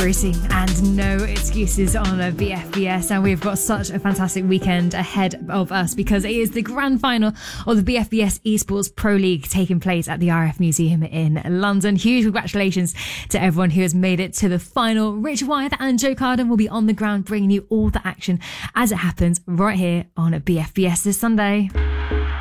Brucey and No Excuses on a BFBS, and we've got such a fantastic weekend ahead of us because it is the grand final of the BFBS Esports Pro League taking place at the RF Museum in London. Huge congratulations to everyone who has made it to the final. Rich Wyeth and Joe Carden will be on the ground bringing you all the action as it happens right here on BFBS this Sunday.